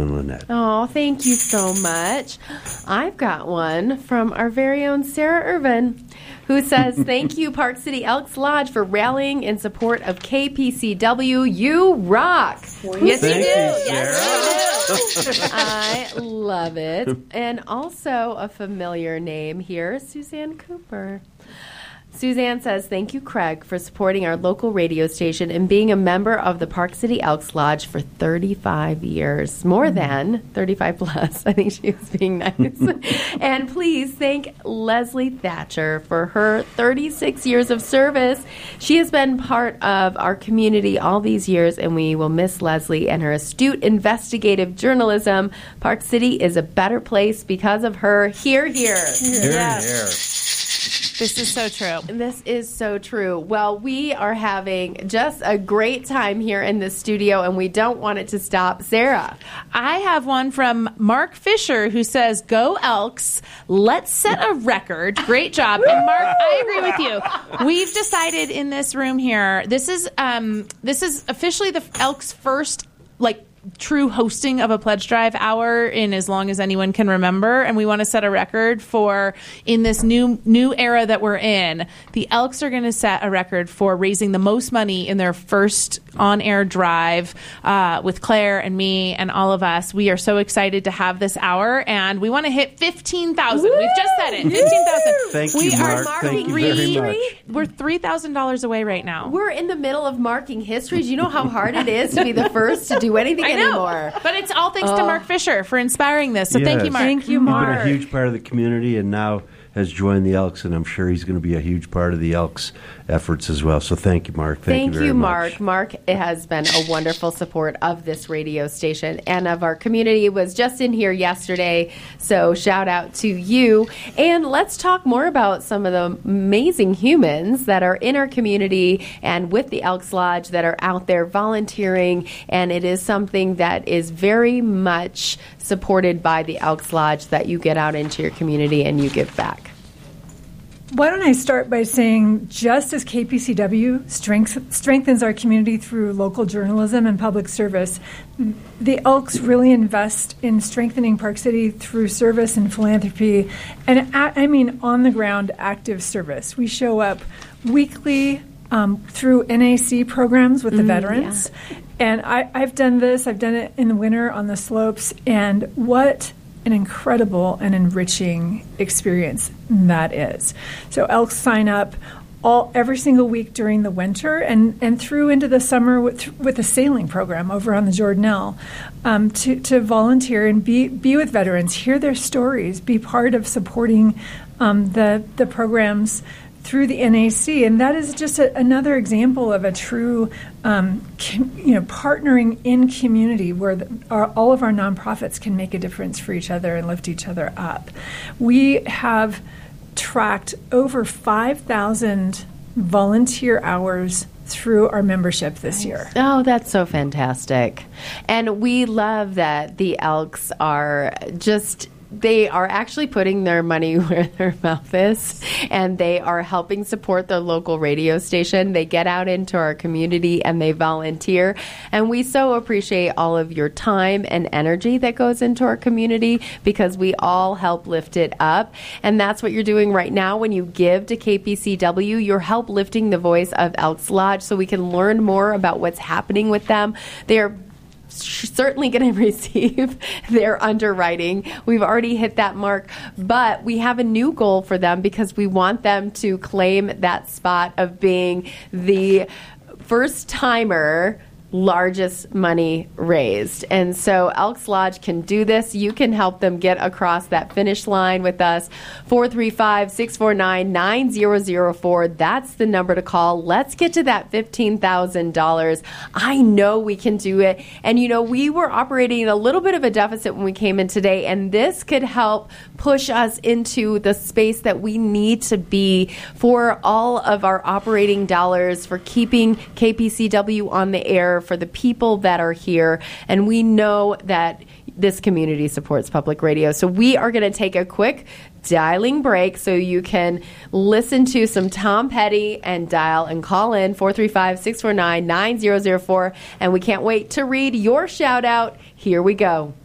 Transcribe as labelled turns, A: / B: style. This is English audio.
A: and Lynette.
B: Oh, thank you so much. I've got one from our very own Sarah Irvin, who says, thank you, Park City Elks Lodge, for rallying in support of KPCW. You rock.
C: Yes, you do.
B: Yes, you do. I love it. And also a familiar name here, Suzanne Cooper. Suzanne says, thank you, Craig, for supporting our local radio station and being a member of the Park City Elks Lodge for 35 years. More than 35 plus. I think she was being nice. And please thank Leslie Thatcher for her 36 years of service. She has been part of our community all these years, and we will miss Leslie and her astute investigative journalism. Park City is a better place because of her. Hear, hear.
C: This is so true.
B: This is so true. Well, we are having just a great time here in the studio, and we don't want it to stop. Sarah.
C: I have one from Mark Fisher who says, go Elks, let's set a record. Great job. And Mark, I agree with you. We've decided in this room here, this is officially the Elks' first, true hosting of a pledge drive hour in as long as anyone can remember, and we want to set a record for, in this new era that we're in, the Elks are going to set a record for raising the most money in their first on-air drive with Claire and me and all of us. We are so excited to have this hour, and we want to hit 15,000. We've just said it. 15,000.
A: Thank you, Mark. Thank you very much.
C: We're $3,000 away right now.
B: We're in the middle of marking history. Do you know how hard it is to be the first to do anything anymore?
C: But it's all thanks to Mark Fisher for inspiring this. So thank you, Mark.
B: Thank you, Mark.
A: He's been a huge part of the community and now has joined the Elks, and I'm sure he's going to be a huge part of the Elks efforts as well. So thank you, Mark. Thank you very much.
B: Mark has been a wonderful support of this radio station and of our community. He was just in here yesterday, so shout out to you. And let's talk more about some of the amazing humans that are in our community and with the Elks Lodge that are out there volunteering, and it is something that is very much supported by the Elks Lodge, that you get out into your community and you give back.
D: Why don't I start by saying, just as KPCW strengthens our community through local journalism and public service, the Elks really invest in strengthening Park City through service and philanthropy, and on-the-ground active service. We show up weekly through NAC programs with the veterans. Yeah. And I've done this. I've done it in the winter on the slopes, and what an incredible and enriching experience that is. So Elks sign up every single week during the winter and through into the summer with a sailing program over on the Jordanelle to volunteer and be with veterans, hear their stories, be part of supporting the programs through the NAC. And that is just another example of a true partnering in community where all of our nonprofits can make a difference for each other and lift each other up. We have tracked over 5,000 volunteer hours through our membership this year.
B: Oh, that's so fantastic. And we love that the Elks are they are actually putting their money where their mouth is, and they are helping support their local radio station. They get out into our community and they volunteer, and we so appreciate all of your time and energy that goes into our community, because we all help lift it up. And that's what you're doing right now when you give to KPCW. You're help lifting the voice of Elks Lodge so we can learn more about what's happening with them. They're certainly going to receive their underwriting. We've already hit that mark, but we have a new goal for them because we want them to claim that spot of being the first-timer largest money raised. And so Elks Lodge can do this. You can help them get across that finish line with us. 435-649-9004. That's the number to call. Let's get to that $15,000. I know we can do it. And, we were operating a little bit of a deficit when we came in today, and this could help push us into the space that we need to be for all of our operating dollars, for keeping KPCW on the air, for the people that are here. And we know that this community supports public radio. So we are going to take a quick dialing break so you can listen to some Tom Petty and dial and call in 435-649-9004. And we can't wait to read your shout out. Here we go.